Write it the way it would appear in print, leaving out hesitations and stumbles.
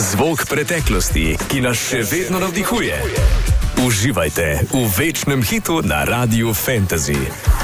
Zvok preteklosti, ki nas še vedno navdihuje. Uživajte v večnem hitu na Radiu Fantasy.